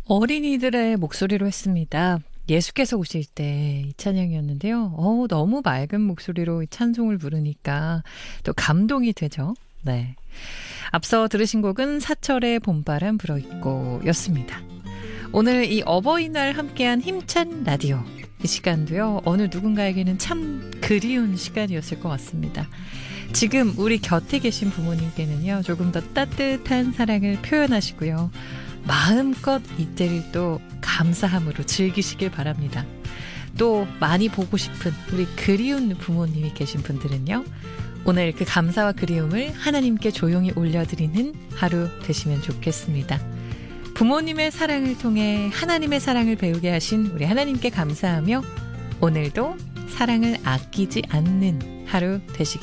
어린이들의 목소리로 했습니다. 예수께서 오실 때 이 찬양이었는데요. 너무 맑은 목소리로 이 찬송을 부르니까 또 감동이 되죠. 네. 앞서 들으신 곡은 사철의 봄바람 불어있고 였습니다. 오늘 이 어버이날 함께한 힘찬 라디오. 이 시간도요, 어느 누군가에게는 참 그리운 시간이었을 것 같습니다. 지금 우리 곁에 계신 부모님께는요, 조금 더 따뜻한 사랑을 표현하시고요. 마음껏 이때를 또 감사함으로 즐기시길 바랍니다. 또 많이 보고 싶은 우리 그리운 부모님이 계신 분들은요, 오늘 그 감사와 그리움을 하나님께 조용히 올려드리는 하루 되시면 좋겠습니다. 부모님의 사랑을 통해 하나님의 사랑을 배우게 하신 우리 하나님께 감사하며 오늘도 사랑을 아끼지 않는 하루 되시길